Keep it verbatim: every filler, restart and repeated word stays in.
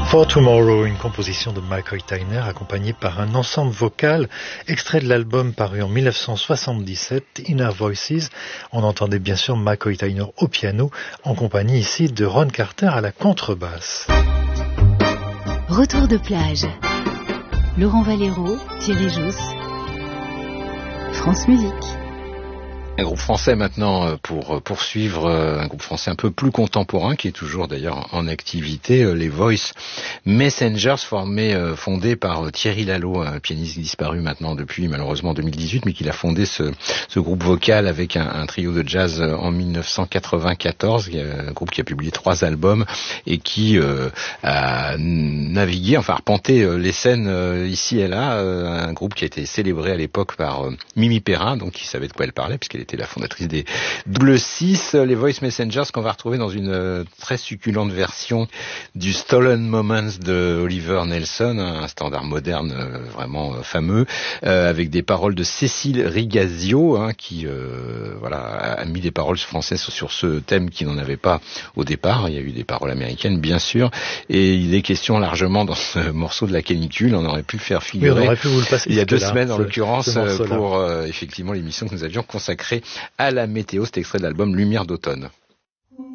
For Tomorrow, une composition de McCoy Tyner accompagnée par un ensemble vocal, extrait de l'album paru en dix-neuf cent soixante-dix-sept, Inner Voices. On entendait bien sûr McCoy Tyner au piano, en compagnie ici de Ron Carter à la contrebasse. Retour de plage. Laurent Valero, Thierry Jousse, France Musique. Un groupe français maintenant pour poursuivre, un groupe français un peu plus contemporain qui est toujours d'ailleurs en activité, les Voice Messengers, formés, fondés par Thierry Lalo, un pianiste disparu maintenant depuis malheureusement deux mille dix-huit, mais qu'il a fondé ce, ce groupe vocal avec un, un trio de jazz en dix-neuf cent quatre-vingt-quatorze, un groupe qui a publié trois albums et qui euh, a navigué, enfin arpenté les scènes euh, ici et là, euh, un groupe qui a été célébré à l'époque par euh, Mimi Perrin, donc qui savait de quoi elle parlait puisqu'elle était la fondatrice des Double Six, les Voice Messengers qu'on va retrouver dans une euh, très succulente version du Stolen Moments de Oliver Nelson, un standard moderne euh, vraiment euh, fameux, euh, avec des paroles de Cécile Rigazio, hein, qui euh, voilà a mis des paroles françaises sur ce thème qui n'en avait pas au départ. Il y a eu des paroles américaines bien sûr, et il est question largement dans ce morceau de la canicule. On aurait pu le faire figurer. Oui, on aurait pu vous le passer il y a deux là, semaines en ce, l'occurrence ce pour euh, effectivement l'émission que nous avions consacrée à la météo, cet extrait de l'album Lumière d'automne.